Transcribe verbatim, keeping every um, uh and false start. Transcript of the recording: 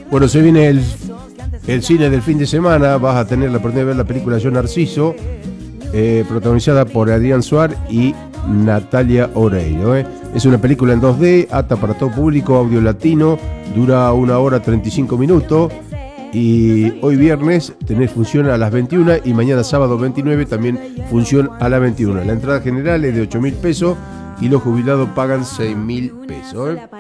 Bueno, se viene el, el cine del fin de semana. Vas a tener la oportunidad de ver la película Yo Narciso, eh, protagonizada por Adrián Suárez y Natalia Oreiro. ¿eh? Es una película en dos D, apta para todo público, audio latino, dura una hora treinta y cinco minutos. Y hoy viernes tenés función a las veintiuna y mañana sábado veintinueve también función a las veintiuna. La entrada general es de ocho mil pesos y los jubilados pagan seis mil pesos. ¿eh?